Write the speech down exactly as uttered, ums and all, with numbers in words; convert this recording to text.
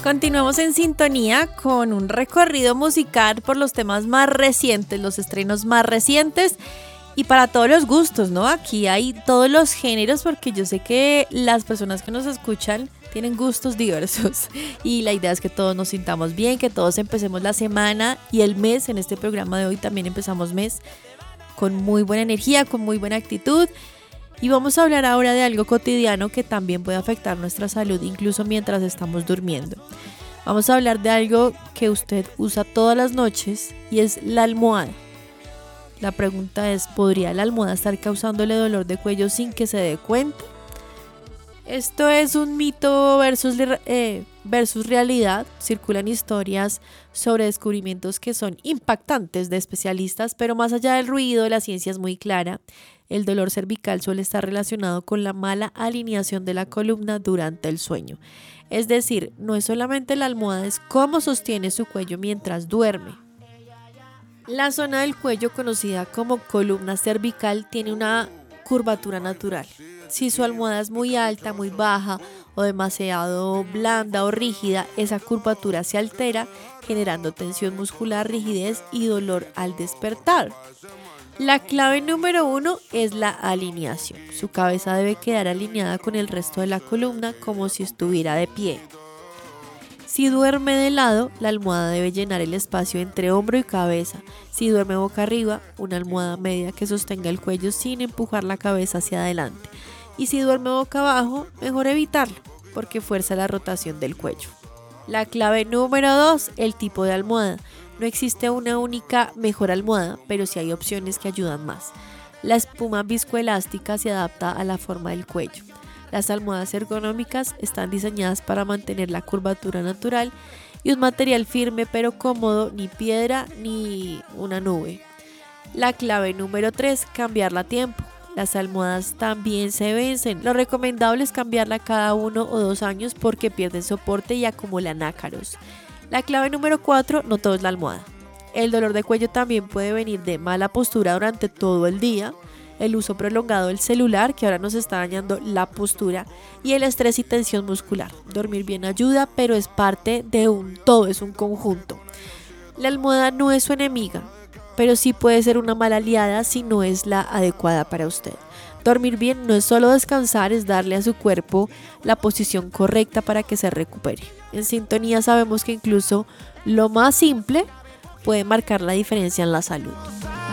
Continuamos en sintonía con un recorrido musical por los temas más recientes, los estrenos más recientes y para todos los gustos, ¿no? Aquí hay todos los géneros porque yo sé que las personas que nos escuchan tienen gustos diversos y la idea es que todos nos sintamos bien, que todos empecemos la semana y el mes. En este programa de hoy también empezamos mes con muy buena energía, con muy buena actitud. Y vamos a hablar ahora de algo cotidiano que también puede afectar nuestra salud, incluso mientras estamos durmiendo. Vamos a hablar de algo que usted usa todas las noches y es la almohada. La pregunta es, ¿podría la almohada estar causándole dolor de cuello sin que se dé cuenta? Esto es un mito versus, eh, versus realidad. Circulan historias sobre descubrimientos que son impactantes de especialistas, pero más allá del ruido, la ciencia es muy clara. El dolor cervical suele estar relacionado con la mala alineación de la columna durante el sueño. Es decir, no es solamente la almohada, es cómo sostiene su cuello mientras duerme. La zona del cuello, conocida como columna cervical, tiene una curvatura natural. Si su almohada es muy alta, muy baja o demasiado blanda o rígida, esa curvatura se altera, generando tensión muscular, rigidez y dolor al despertar. La clave número uno es la alineación. Su cabeza debe quedar alineada con el resto de la columna como si estuviera de pie. Si duerme de lado, la almohada debe llenar el espacio entre hombro y cabeza. Si duerme boca arriba, una almohada media que sostenga el cuello sin empujar la cabeza hacia adelante. Y si duerme boca abajo, mejor evitarlo, porque fuerza la rotación del cuello. La clave número dos, el tipo de almohada. No existe una única mejor almohada, pero sí hay opciones que ayudan más. La espuma viscoelástica se adapta a la forma del cuello. Las almohadas ergonómicas están diseñadas para mantener la curvatura natural y un material firme pero cómodo, ni piedra ni una nube. La clave número tres, cambiarla a tiempo. Las almohadas también se vencen. Lo recomendable es cambiarla cada uno o dos años porque pierden soporte y acumulan ácaros. La clave número cuatro, no todo es la almohada. El dolor de cuello también puede venir de mala postura durante todo el día, el uso prolongado del celular, que ahora nos está dañando la postura, y el estrés y tensión muscular. Dormir bien ayuda, pero es parte de un todo, es un conjunto. La almohada no es su enemiga, pero sí puede ser una mala aliada si no es la adecuada para usted. Dormir bien no es solo descansar, es darle a su cuerpo la posición correcta para que se recupere. En Sintonía sabemos que incluso lo más simple puede marcar la diferencia en la salud.